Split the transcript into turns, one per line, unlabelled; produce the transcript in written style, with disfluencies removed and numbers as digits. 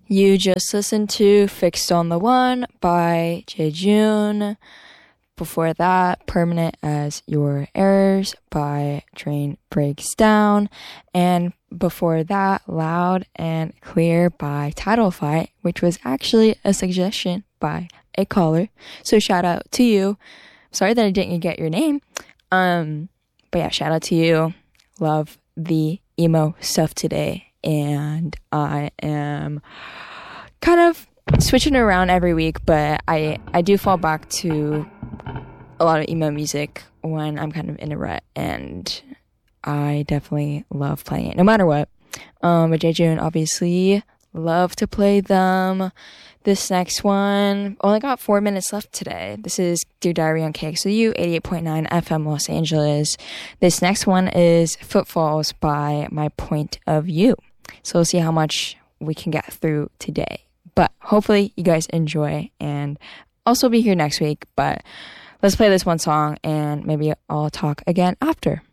You just listened to Fixed on the One by Jaejoon. Before that, Permanent as Your Errors by Train Breaks Down. And before that, Loud and Clear by Title Fight, which was actually a suggestion by a caller. So shout out to you. Sorry that I didn't get your name. But yeah, shout out to you. Love the emo stuff today. And I am kind of switching around every week, but I do fall back to a lot of emo music when I'm kind of in a rut, and I definitely love playing it no matter what. But Jaejoon obviously love to play them. This next one, only got 4 minutes left today. This is Dear Diary on KXOU 88.9 FM Los Angeles. This next one is Footfalls by My Point of View. So we'll see how much we can get through today. But hopefully you guys enjoy, and also be here next week. But let's play this one song, and maybe I'll talk again after.